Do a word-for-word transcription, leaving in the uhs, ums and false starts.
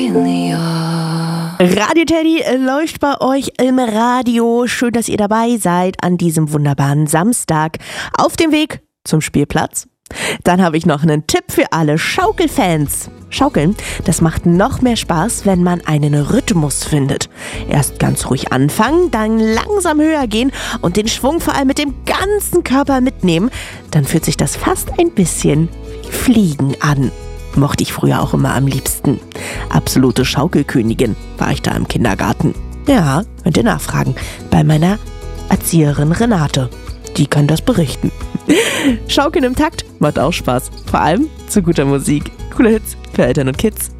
Amelia. Radio Teddy läuft bei euch im Radio. Schön, dass ihr dabei seid an diesem wunderbaren Samstag auf dem Weg zum Spielplatz. Dann habe ich noch einen Tipp für alle Schaukelfans. Schaukeln, das macht noch mehr Spaß, wenn man einen Rhythmus findet. Erst ganz ruhig anfangen, dann langsam höher gehen und den Schwung vor allem mit dem ganzen Körper mitnehmen. Dann fühlt sich das fast ein bisschen wie Fliegen an. Mochte ich früher auch immer am liebsten. Absolute Schaukelkönigin war ich da im Kindergarten. Ja, könnt ihr nachfragen. Bei meiner Erzieherin Renate. Die kann das berichten. Schaukeln im Takt macht auch Spaß. Vor allem zu guter Musik. Coole Hits für Eltern und Kids.